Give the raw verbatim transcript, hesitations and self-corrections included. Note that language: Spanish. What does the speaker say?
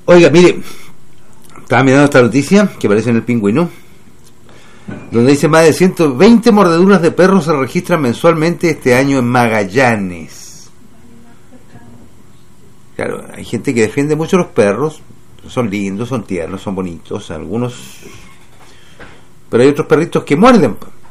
Oiga, mire, estaba mirando esta noticia que aparece en el Pingüino, donde dice más de ciento veinte mordeduras de perros se registran mensualmente este año en Magallanes. Claro, hay gente que defiende mucho los perros, son lindos, son tiernos, son bonitos, algunos, pero hay otros perritos que muerden.